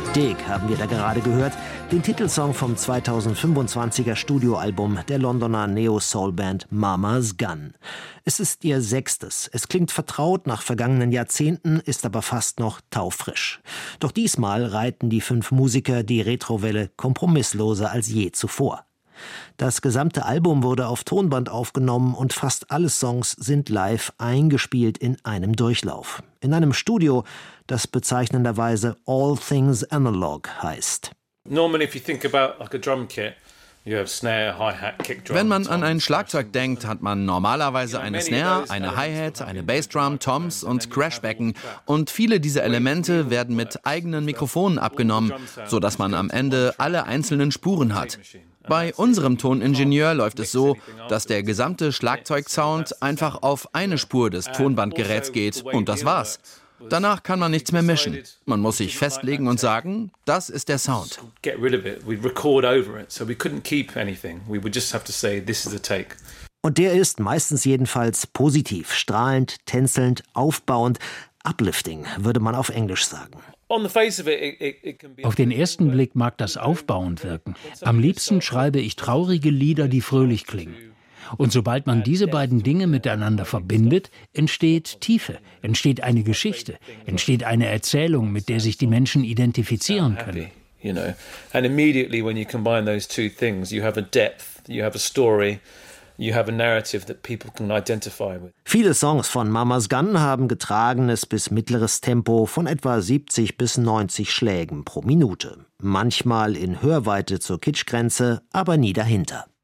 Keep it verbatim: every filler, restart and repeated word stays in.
Dig haben wir da gerade gehört, den Titelsong vom zweitausendfünfundzwanziger Studioalbum der Londoner Neo-Soul-Band Mama's Gun. Es ist ihr sechstes. Es klingt vertraut nach vergangenen Jahrzehnten, ist aber fast noch taufrisch. Doch diesmal reiten die fünf Musiker die Retrowelle kompromissloser als je zuvor. Das gesamte Album wurde auf Tonband aufgenommen und fast alle Songs sind live eingespielt in einem Durchlauf. In einem Studio, das bezeichnenderweise All Things Analog heißt. Normally if you think about like a drum kit, you have snare, hi-hat, kick drum. Wenn man an ein Schlagzeug denkt, hat man normalerweise eine Snare, eine Hi-Hat, eine Bassdrum, Toms und Crashbecken. Und viele dieser Elemente werden mit eigenen Mikrofonen abgenommen, sodass man am Ende alle einzelnen Spuren hat. Bei unserem Toningenieur läuft es so, dass der gesamte Schlagzeugsound einfach auf eine Spur des Tonbandgeräts geht und das war's. Danach kann man nichts mehr mischen. Man muss sich festlegen und sagen, das ist der Sound. Und der ist meistens jedenfalls positiv, strahlend, tänzelnd, aufbauend, uplifting, würde man auf Englisch sagen. Auf den ersten Blick mag das aufbauend wirken. Am liebsten schreibe ich traurige Lieder, die fröhlich klingen. Und sobald man diese beiden Dinge miteinander verbindet, entsteht Tiefe, entsteht eine Geschichte, entsteht eine Erzählung, mit der sich die Menschen identifizieren können. And immediately when you combine those two things, you have a depth, you have a story. You have a narrative that people can identify with. Viele Songs von Mama's Gun haben getragenes bis mittleres Tempo von etwa siebzig bis neunzig Schlägen pro Minute. Manchmal in Hörweite zur Kitschgrenze, aber nie dahinter.